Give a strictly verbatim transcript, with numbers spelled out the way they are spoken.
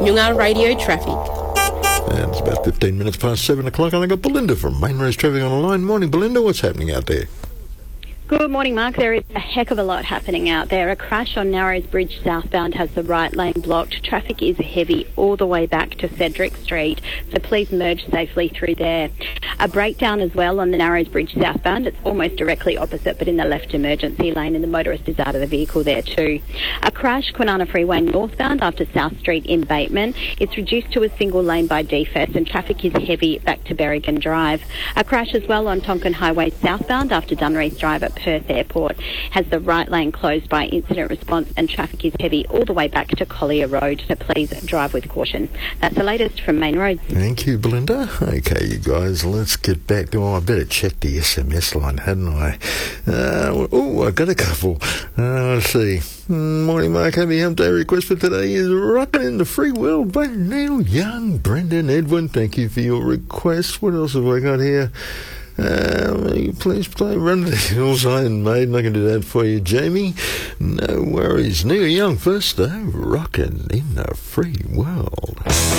Noongar Radio Traffic. And it's about fifteen minutes past seven o'clock, and I got Belinda from Main Roads Traffic on the line. Morning, Belinda. What's happening out there? Good morning, Mark. There is a heck of a lot happening out there. A crash on Narrows Bridge southbound has the right lane blocked. Traffic is heavy all the way back to Cedric Street, so please merge safely through there. A breakdown as well on the Narrows Bridge southbound. It's almost directly opposite, but in the left emergency lane, and the motorist is out of the vehicle there too. A crash, Kwinana Freeway northbound after South Street in Bateman. It's reduced to a single lane by D F E S, and traffic is heavy back to Berrigan Drive. A crash as well on Tonkin Highway southbound after Dunrees Drive at Perth Airport has the right lane closed by incident response, and traffic is heavy all the way back to Collier Road, so please drive with caution. That's the latest from Main Roads. Thank you, Belinda. Okay, you guys, let's get back to... Oh, I better check the S M S line, hadn't I? Uh, oh, I got a couple. Uh, let's see. Morning, Mark. Happy Hump Day request for today is Rockin' in the Free World by Neil Young. Brendan Edwin, thank you for your request. What else have I got here? Uh, please play Run to the Hills, Iron Maiden. I can do that for you, Jamie. No worries. Neil Young first, though. Rockin' in the Free World.